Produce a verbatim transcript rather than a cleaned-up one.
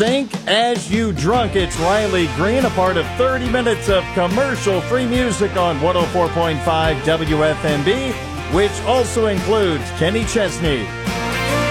Think as you drunk. It's Riley Green, a part of thirty minutes of commercial-free music on one oh four point five W F M B, which also includes Kenny Chesney.